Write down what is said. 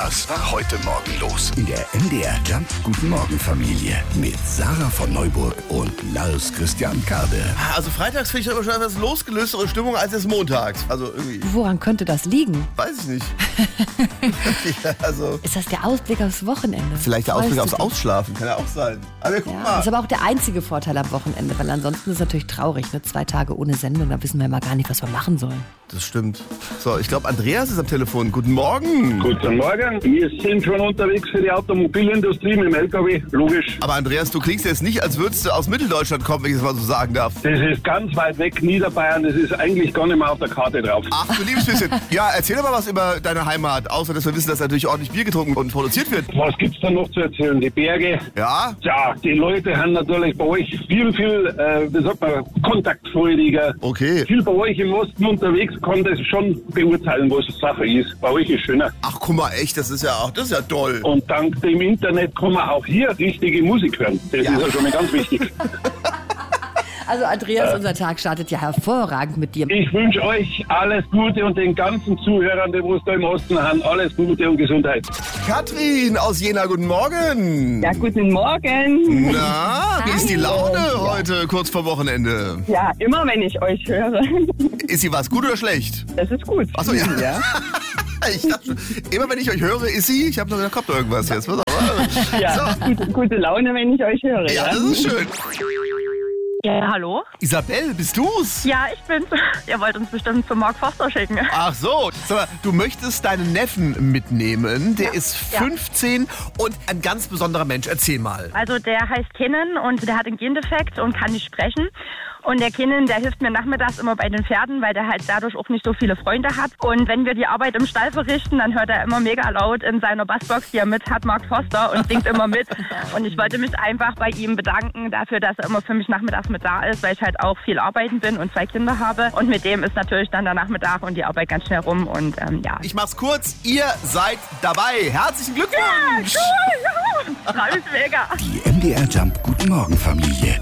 Was war heute Morgen los? In der MDR Jump Guten Morgen Familie mit Sarah von Neuburg und Lars Christian Kade. Also freitags finde ich immer schon etwas losgelöstere Stimmung als jetzt montags. Also irgendwie. Woran könnte das liegen? Weiß ich nicht. Ja, also Ist das der Ausblick aufs Wochenende? vielleicht der Ausblick Weißt aufs du nicht? Ausschlafen, kann ja auch sein. Aber wir gucken Ja, mal. das ist aber auch der einzige Vorteil am Wochenende, weil ansonsten ist es natürlich traurig, ne? 2 Tage ohne Sendung, da wissen wir immer gar nicht, was wir machen sollen. Das stimmt. So, ich glaube, Andreas ist am Telefon. Guten Morgen. Guten Morgen. Wir sind schon unterwegs für die Automobilindustrie mit dem LKW, logisch. Aber Andreas, du klingst jetzt nicht, als würdest du aus Mitteldeutschland kommen, wenn ich das mal so sagen darf. Das ist ganz weit weg, Niederbayern. Das ist eigentlich gar nicht mehr auf der Karte drauf. Ach du liebes bisschen. Ja, erzähl doch mal was über deine Heimat, außer dass wir wissen, dass natürlich ordentlich Bier getrunken und produziert wird. Was gibt's da noch zu erzählen? Die Berge. Ja? Ja, die Leute haben natürlich bei euch viel, wie sagt man, kontaktfreudiger. Okay. Viel bei euch im Osten unterwegs, kann das schon beurteilen, was Sache ist. Bei euch ist schöner. Ach, guck mal, echt, das ist ja toll. Und dank dem Internet kann man auch hier richtige Musik hören. Das ist ja schon mal ganz wichtig. Also Andreas, unser Tag startet ja hervorragend mit dir. Ich wünsche euch alles Gute und den ganzen Zuhörern, die wo da im Osten haben, alles Gute und Gesundheit. Katrin aus Jena, guten Morgen. Ja, guten Morgen. Na, wie ist die Laune heute kurz vor Wochenende? Ja, immer wenn ich euch höre. Ist sie was, gut oder schlecht? Das ist gut. Achso, ja. Ja, Ich dachte schon, immer wenn ich euch höre, ist sie. Ich habe noch gedacht, kommt noch irgendwas jetzt. Was auch ja gute Laune, wenn ich euch höre. Ja, das ist schön. Ja, hallo? Isabel, bist du's? Ja, ich bin's. Ihr wollt uns bestimmt zu Mark Foster schicken. Ach so. Sag mal, du möchtest deinen Neffen mitnehmen. Der ist 15 und ein ganz besonderer Mensch. Erzähl mal. Also der heißt Kennen und der hat einen Gendefekt und kann nicht sprechen. Und der Kennen, der hilft mir nachmittags immer bei den Pferden, weil der halt dadurch auch nicht so viele Freunde hat. Und wenn wir die Arbeit im Stall verrichten, dann hört er immer mega laut in seiner Bassbox, die er mit hat, Mark Foster, und singt immer mit. Und ich wollte mich einfach bei ihm bedanken dafür, dass er immer für mich nachmittags mit da ist, weil ich halt auch viel arbeiten bin und 2 Kinder habe. Und mit dem ist natürlich dann der Nachmittag und die Arbeit ganz schnell rum. Und ja. Ich mach's kurz. Ihr seid dabei. Herzlichen Glückwunsch. Cool, juhu. Freut mich mega. Die MDR Jump Guten Morgen Familie.